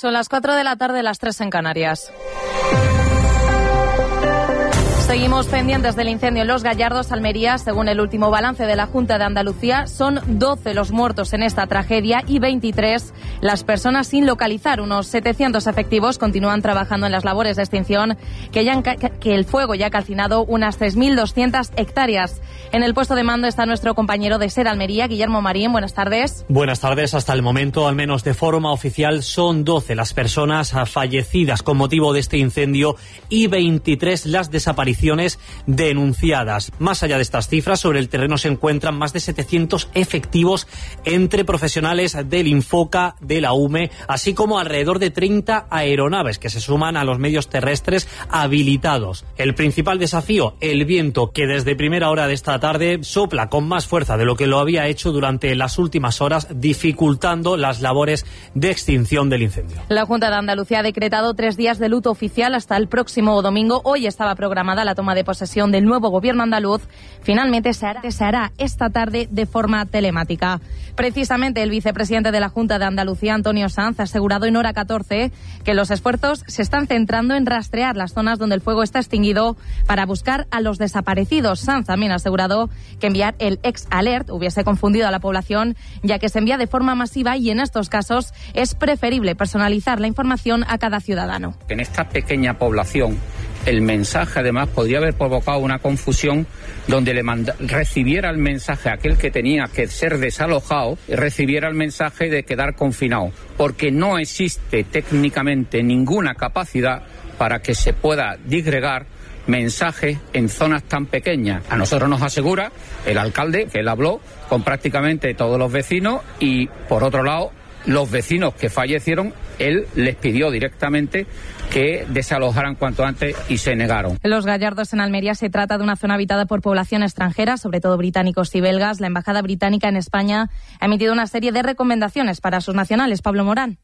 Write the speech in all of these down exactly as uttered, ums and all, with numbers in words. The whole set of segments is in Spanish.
Son las cuatro de la tarde, las tres en Canarias. Seguimos pendientes del incendio en Los Gallardos, Almería. Según el último balance de la Junta de Andalucía, son doce los muertos en esta tragedia y veintitrés las personas sin localizar. Unos setecientos efectivos continúan trabajando en las labores de extinción, que, ya han, que el fuego ya ha calcinado unas tres mil doscientas hectáreas. En el puesto de mando está nuestro compañero de SER Almería, Guillermo Marín. Buenas tardes. Buenas tardes. Hasta el momento, al menos de forma oficial, son doce las personas fallecidas con motivo de este incendio y veintitrés las desapariciones denunciadas. Más allá de estas cifras, sobre el terreno se encuentran más de setecientos efectivos entre profesionales del Infoca, de la U M E, así como alrededor de treinta aeronaves que se suman a los medios terrestres habilitados. El principal desafío, el viento, que desde primera hora de esta tarde sopla con más fuerza de lo que lo había hecho durante las últimas horas, dificultando las labores de extinción del incendio. La Junta de Andalucía ha decretado tres días de luto oficial hasta el próximo domingo. Hoy estaba programada la toma de posesión del nuevo gobierno andaluz. Finalmente se hará, se hará esta tarde de forma telemática. Precisamente el vicepresidente de la Junta de Andalucía, Antonio Sanz, ha asegurado en Hora catorce que los esfuerzos se están centrando en rastrear las zonas donde el fuego está extinguido para buscar a los desaparecidos. Sanz también ha asegurado que enviar el ex alert hubiese confundido a la población, ya que se envía de forma masiva y en estos casos es preferible personalizar la información a cada ciudadano. En esta pequeña población, el mensaje además podría haber provocado una confusión donde le manda, recibiera el mensaje a aquel que tenía que ser desalojado, recibiera el mensaje de quedar confinado, porque no existe técnicamente ninguna capacidad para que se pueda disgregar mensajes en zonas tan pequeñas. A nosotros nos asegura el alcalde que él habló con prácticamente todos los vecinos y, por otro lado, los vecinos que fallecieron, él les pidió directamente que desalojaran cuanto antes y se negaron. En Los Gallardos, en Almería, se trata de una zona habitada por población extranjera, sobre todo británicos y belgas. La Embajada Británica en España ha emitido una serie de recomendaciones para sus nacionales. Pablo Morán.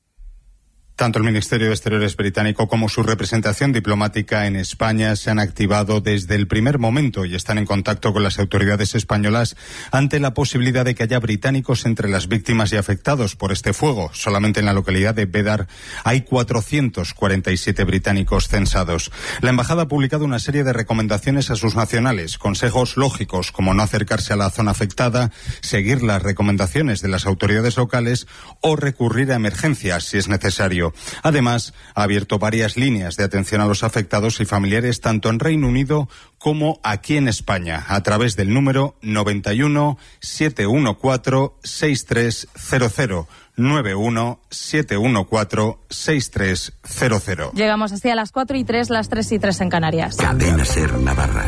Tanto el Ministerio de Exteriores británico como su representación diplomática en España se han activado desde el primer momento y están en contacto con las autoridades españolas ante la posibilidad de que haya británicos entre las víctimas y afectados por este fuego. Solamente en la localidad de Bédar hay cuatrocientos cuarenta y siete británicos censados. La embajada ha publicado una serie de recomendaciones a sus nacionales, consejos lógicos como no acercarse a la zona afectada, seguir las recomendaciones de las autoridades locales o recurrir a emergencias si es necesario. Además, ha abierto varias líneas de atención a los afectados y familiares tanto en Reino Unido como aquí en España, a través del número noventa y uno, setecientos catorce, sesenta y tres cero cero. noventa y uno, setecientos catorce, sesenta y tres cero cero. Llegamos así a las cuatro y tres, las tres y tres en Canarias. Cadena SER Navarra.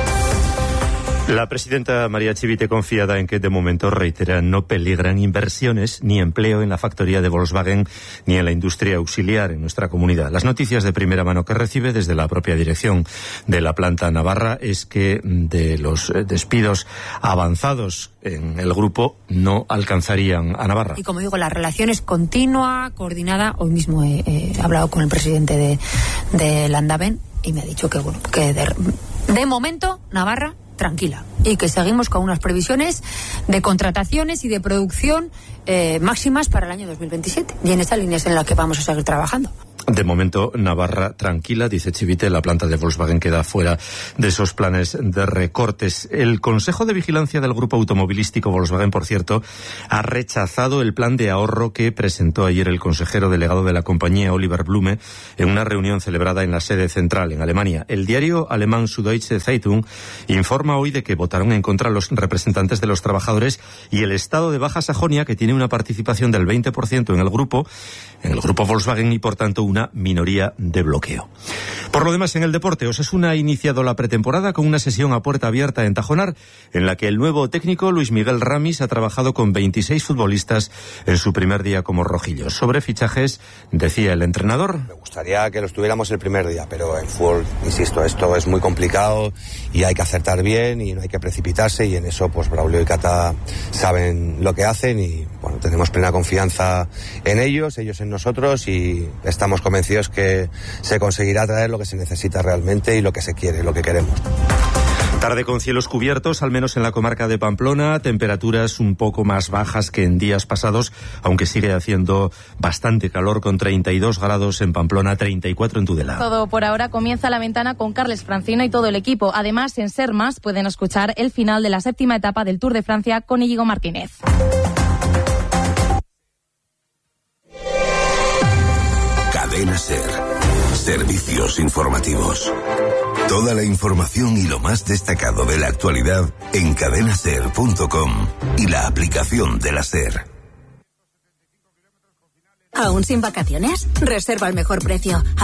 La presidenta María Chivite, confiada en que de momento, reitera, no peligran inversiones ni empleo en la factoría de Volkswagen ni en la industria auxiliar en nuestra comunidad. Las noticias de primera mano que recibe desde la propia dirección de la planta navarra es que de los despidos avanzados en el grupo no alcanzarían a Navarra. Y como digo, la relación es continua, coordinada. Hoy mismo he, he hablado con el presidente de, de Landaven y me ha dicho que, bueno, que de, de momento Navarra tranquila y que seguimos con unas previsiones de contrataciones y de producción eh, máximas para el año dos mil veintisiete y en esta línea es en la que vamos a seguir trabajando. De momento, Navarra tranquila, dice Chivite, la planta de Volkswagen queda fuera de esos planes de recortes. El Consejo de Vigilancia del Grupo Automovilístico Volkswagen, por cierto, ha rechazado el plan de ahorro que presentó ayer el consejero delegado de la compañía, Oliver Blume, en una reunión celebrada en la sede central, en Alemania. El diario alemán Süddeutsche Zeitung informa hoy de que votaron en contra los representantes de los trabajadores y el Estado de Baja Sajonia, que tiene una participación del veinte por ciento en el grupo, en el grupo Volkswagen y, por tanto, una minoría de bloqueo. Por lo demás, en el deporte, Osasuna ha iniciado la pretemporada con una sesión a puerta abierta en Tajonar, en la que el nuevo técnico, Luis Miguel Ramis, ha trabajado con veintiséis futbolistas en su primer día como rojillos. Sobre fichajes, decía el entrenador: me gustaría que los tuviéramos el primer día, pero en fútbol, insisto, esto es muy complicado y hay que acertar bien y no hay que precipitarse, y en eso pues Braulio y Cata saben lo que hacen y bueno, tenemos plena confianza en ellos, ellos en nosotros, y estamos convencidos que se conseguirá traer lo que se necesita realmente y lo que se quiere, lo que queremos. Tarde con cielos cubiertos, al menos en la comarca de Pamplona, temperaturas un poco más bajas que en días pasados, aunque sigue haciendo bastante calor con treinta y dos grados en Pamplona, treinta y cuatro en Tudela. Todo por ahora. Comienza La Ventana con Carles Francino y todo el equipo. Además, en Ser Más pueden escuchar el final de la séptima etapa del Tour de Francia con Íñigo Martínez. Cadena Ser. Servicios informativos. Toda la información y lo más destacado de la actualidad en cadena ser punto com y la aplicación de la Ser. ¿Aún sin vacaciones? Reserva al mejor precio.